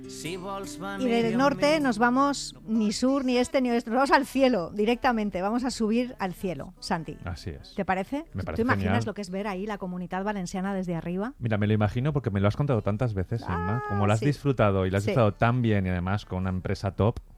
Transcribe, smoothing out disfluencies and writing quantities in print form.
Y del norte nos vamos ni sur, ni este, ni oeste. Nos vamos al cielo directamente. Vamos a subir al cielo, Santi. Así es. ¿Te parece? Me parece ¿Tú imaginas genial. lo que es ver ahí la Comunitat Valenciana desde arriba? Mira, me lo imagino porque me lo has contado tantas veces, Inma. Como lo has sí. disfrutado y lo has Sí. disfrutado tan bien y además con una empresa top,